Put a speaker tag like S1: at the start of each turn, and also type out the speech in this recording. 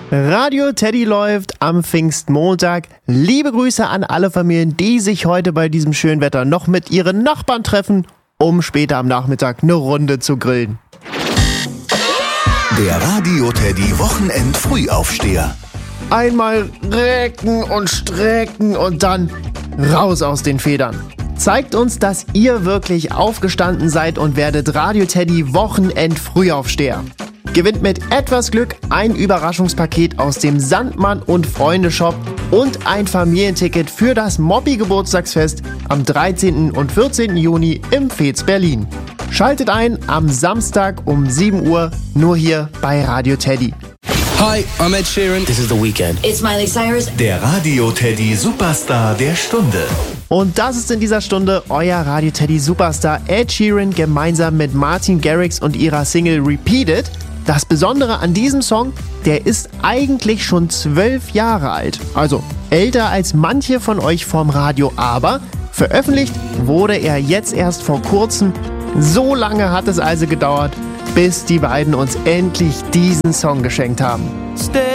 S1: Radio Teddy läuft am Pfingstmontag. Liebe Grüße an alle Familien, die sich heute bei diesem schönen Wetter noch mit ihren Nachbarn treffen, um später am Nachmittag eine Runde zu grillen.
S2: Der Radio Teddy Wochenend-Frühaufsteher.
S1: Einmal recken und strecken und dann raus aus den Federn. Zeigt uns, dass ihr wirklich aufgestanden seid und werdet Radio Teddy Wochenend-Frühaufsteher. Gewinnt mit etwas Glück ein Überraschungspaket aus dem Sandmann und Freunde Shop und ein Familienticket für das Moppi-Geburtstagsfest am 13. und 14. Juni im Fez Berlin. Schaltet ein am Samstag um 7 Uhr, nur hier bei Radio Teddy.
S3: Hi, I'm Ed Sheeran. This is The Weeknd.
S4: It's Miley Cyrus.
S2: Der Radio Teddy Superstar der Stunde.
S1: Und das ist in dieser Stunde euer Radio Teddy Superstar Ed Sheeran gemeinsam mit Martin Garrix und ihrer Single Repeated. Das Besondere an diesem Song, der ist eigentlich schon 12 Jahre alt. Also älter als manche von euch vorm Radio, aber veröffentlicht wurde er jetzt erst vor kurzem. So lange hat es also gedauert, bis die beiden uns endlich diesen Song geschenkt haben.